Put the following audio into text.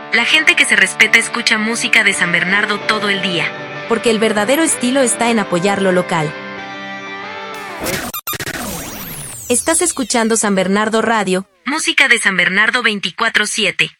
La gente que se respeta escucha música de San Bernardo todo el día. Porque el verdadero estilo está en apoyar lo local. Estás escuchando San Bernardo Radio. Música de San Bernardo 24/7.